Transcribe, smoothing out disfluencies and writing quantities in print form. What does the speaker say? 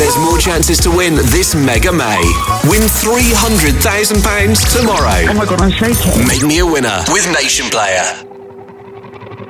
there's more chances to win this Mega May. Win £300,000 tomorrow. Oh my God, I'm shaking. Make me a winner with Nation Player.